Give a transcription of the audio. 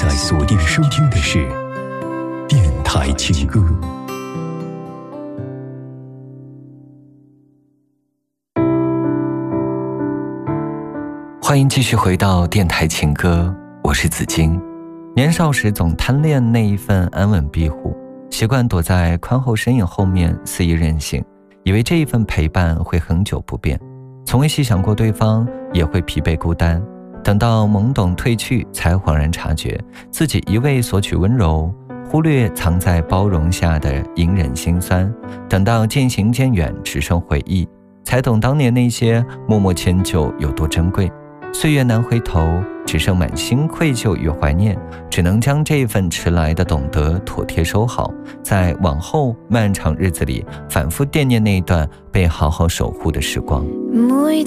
在锁定收听的是电台情歌。 欢迎继续回到电台情歌，我是子金。年少时总贪恋那一份安稳庇护，习惯躲在宽厚身影后面肆意任性，以为这一份陪伴会恒久不变，从未细想过对方也会疲惫孤单。等到懵懂褪去，才恍然察觉自己一味索取温柔，忽略藏在包容下的隐忍心酸。等到渐行渐远，只剩回忆，才懂当年那些默默迁就有多珍贵。岁月难回头，只剩满心愧疚与怀念，只能将这份迟来的懂得妥帖收好，在往后漫长日子里反复惦念那段被好好守护的时光。 每